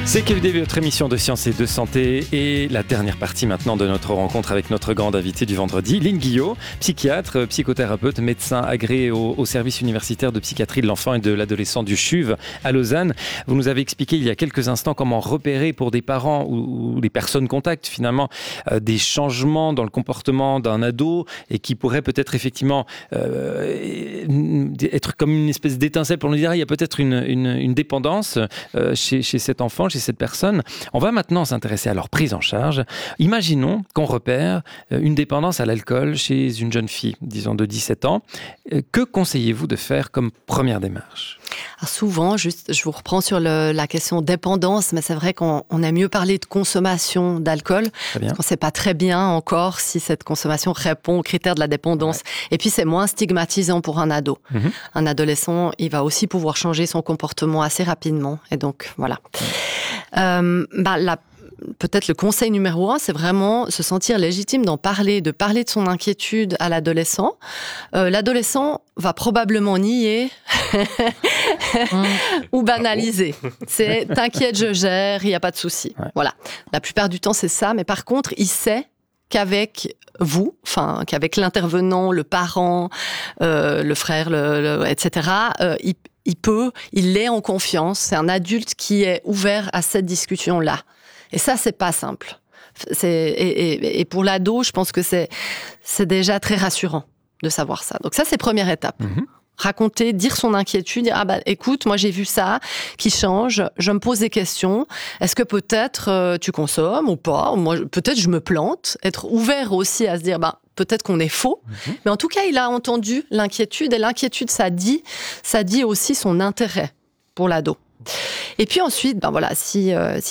C'est KUDV, votre émission de sciences et de santé, et la dernière partie maintenant de notre rencontre avec notre grande invitée du vendredi, Lynn Guillot, psychiatre, psychothérapeute, médecin agréé au service universitaire de psychiatrie de l'enfant et de l'adolescent du CHUV à Lausanne. Vous nous avez expliqué il y a quelques instants comment repérer pour des parents ou les personnes contactent finalement des changements dans le comportement d'un ado et qui pourraient peut-être effectivement être comme une espèce d'étincelle pour nous dire il y a peut-être une dépendance chez cet enfant, chez cette personne. On va maintenant s'intéresser à leur prise en charge. Imaginons qu'on repère une dépendance à l'alcool chez une jeune fille, disons de 17 ans. Que conseillez-vous de faire comme première démarche ? Alors souvent, je vous reprends sur la question dépendance, mais c'est vrai qu'on a mieux parlé de consommation d'alcool, parce qu'on ne sait pas très bien encore si cette consommation répond aux critères de la dépendance. Ouais. Et puis c'est moins stigmatisant pour un ado. Mm-hmm. Un adolescent, il va aussi pouvoir changer son comportement assez rapidement. Et donc, voilà. Peut-être le conseil numéro 1, c'est vraiment se sentir légitime de parler de son inquiétude à l'adolescent. L'adolescent va probablement nier ou banaliser. C'est « t'inquiète, je gère, il n'y a pas de souci ». Voilà. La plupart du temps, c'est ça. Mais par contre, il sait qu'avec vous, qu'avec l'intervenant, le parent, le frère, etc., il est en confiance. C'est un adulte qui est ouvert à cette discussion-là. Et ça, c'est pas simple. Et pour l'ado, je pense que c'est déjà très rassurant de savoir ça. Donc ça, c'est première étape. Mm-hmm. Raconter, dire son inquiétude, dire écoute, moi j'ai vu ça qui change, je me pose des questions. Est-ce que peut-être tu consommes ou pas ? Moi, peut-être je me plante. Être ouvert aussi à se dire peut-être qu'on est faux, mais en tout cas, il a entendu l'inquiétude, et l'inquiétude, ça dit aussi son intérêt pour l'ado. Et puis ensuite, s'il